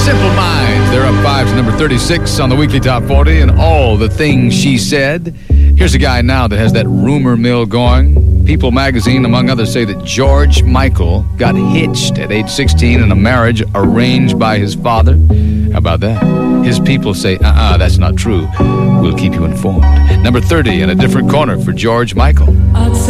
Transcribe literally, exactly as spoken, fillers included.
Simple Minds. They're up five to number thirty-six on the weekly top forty, and all the things she said. Here's a guy now that has that rumor mill going. People magazine, among others, say that George Michael got hitched at age sixteen in a marriage arranged by his father. How about that? His people say, uh-uh, that's not true. We'll keep you informed. Number thirty in a different corner for George Michael.